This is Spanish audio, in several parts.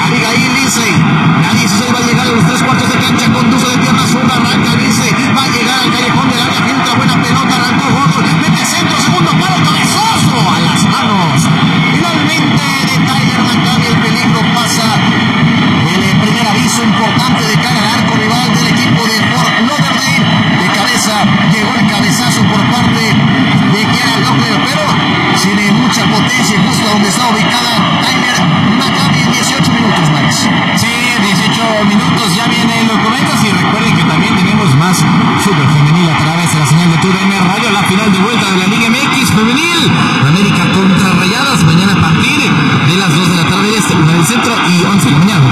Sigue ahí Lindsay. La 16 va a llegar a los 3/4 de cancha. Conduce de pierna zurda. Arranca Lindsay. Va a llegar al callejón del área. Filtra buena pelota. Arrancó Gordon. Mete centro. Segundo palo. Cabezazo a las manos. Finalmente de Tyler McCabe. El peligro pasa. El primer aviso importante de cara al arco rival del equipo de Fort Lauderdale. De cabeza llegó el cabezazo por parte de Kiara Locklear, pero sin mucha potencia, justo donde está ubicada Tyler McCabe. 18 minutos, Max. Sí, 18 minutos, ya vienen los comentarios y recuerden que también tenemos más fútbol femenil a través de la señal de TUDN Radio, la final de vuelta de la Liga MX femenil, América contra Rayadas, mañana a partir de las 2 de la tarde, 1 del centro y 11 de la mañana.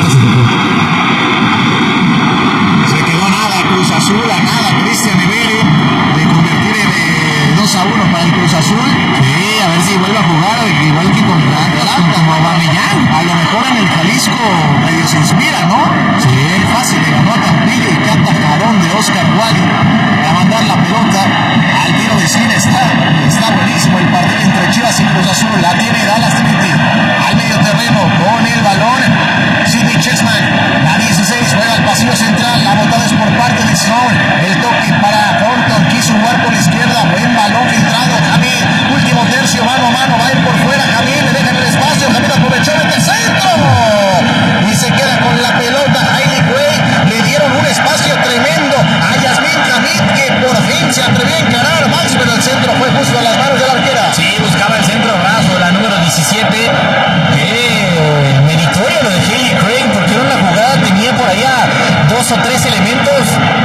Se quedó nada Cruz Azul, a nada Cristian Evere de convertir el 2-1 para el Cruz Azul. Sí, a ver si vuelve a jugar igual que contra Atlanta, como Aubameyang. A lo mejor en el Jalisco medio se inspira, ¿no? Sí, Fácil, le ganó a Campillo y canta jarón de Oscar Wally a mandar la pelota al tiro de cine. Está buenísimo el partido entre Chivas y Cruz Azul. La tiene Dallas Trinity al medio terreno con el balón. Sidney Chessman, la 16, juega al pasillo central. La botada es por parte de Snow. El toque para Thornton, quiso jugar por la izquierda. Buen balón filtrado. Jamil, último tercio, mano a mano. Va a ir por fuera. Jamil le deja en el espacio. Jamil aprovechó el centro y se queda con la pelota. Hailey Gray le dieron un espacio tremendo a Yasmín Hamid, que por fin se atrevió a encarar. Max, pero el centro fue justo a las manos de la arquera. sí, buscaba el centro raso, la número 17. Meritorio lo de Hailey Craig, porque era una jugada, tenía por allá 2 o 3 elementos.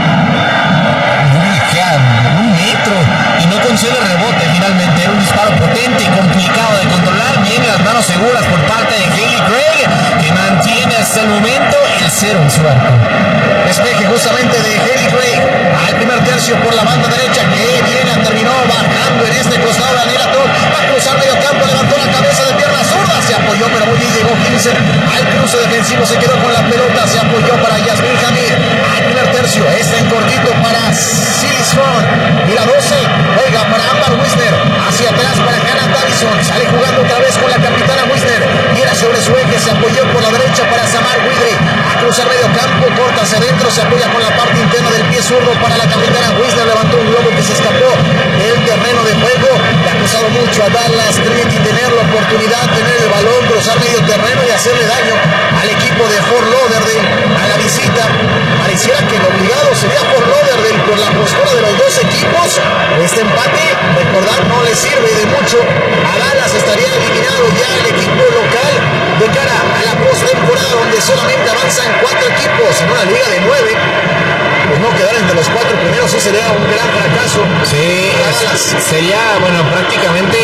Un metro y no consigue el rebote. Finalmente era un disparo potente y complicado de controlar. Viene las manos seguras por parte de Hailey Craig, que mantiene hasta el momento el 0 en su arco. Despeje justamente de Hailey Craig al primer tercio por la banda derecha, que viene, terminó bajando en este costado. Daniela Todd va a cruzar medio campo, levantó la cabeza de pierna zurda, se apoyó, pero muy bien llegó Hilsen al cruce defensivo, se quedó con la pelota, se apoyó para Yasmín Hamid al primer tercio. Está en cortito para Silly Strong y la 12 juega para Amber Wisner, hacia atrás para Hannah Davison, sale jugando otra vez con la capitana Wisner, y era sobre su eje, se apoyó por la derecha para Samar Widley, a cruzar medio campo, corta hacia adentro, se apoya con la parte interna del pie zurdo para la capitana Wisner, levantó un globo que se escapó del terreno de juego. Le ha costado mucho a Dallas Trinity tener la oportunidad, tener el balón, cruzar medio terreno y hacerle daño al equipo de Fort Lauderdale a la visita. Pareciera que el obligado sería Fort Lauderdale por la postura de los dos equipos. Este empate, recordar, no le sirve de mucho a Dallas. Estaría eliminado ya el equipo local de cara a la postemporada, donde solamente avanzan 4 equipos en una liga de 9. Pues no quedar entre los 4 primeros sí sería un gran fracaso. Sí, sería, bueno, prácticamente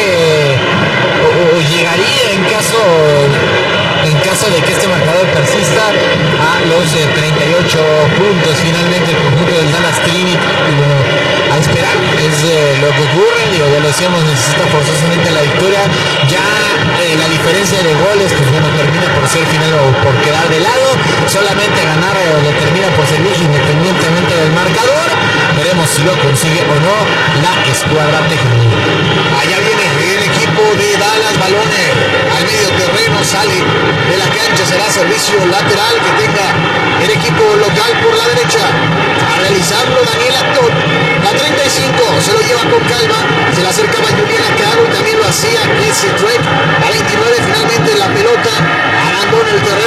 o llegaría en caso de que este marcador persista a los 38 puntos. Finalmente el conjunto del Dallas Trinity, y bueno, a esperar es lo que ocurre. Digo, ya lo decíamos, necesita forzosamente la victoria. Ya la diferencia de goles, pues bueno, termina por ser final o por quedar de lado. Solamente ganar lo termina por servir independientemente del marcador. Veremos si lo consigue o no la escuadra tejana. Allá viene el equipo de Dallas, balones al medio terreno, sale de la cancha, será servicio lateral que tenga el equipo local por la derecha. A realizarlo Daniela Todd, la 35, se lo lleva con calma, se le acercaba Juliana Caro y también lo hacía Casey Drake. La 29, finalmente la pelota abandona el terreno.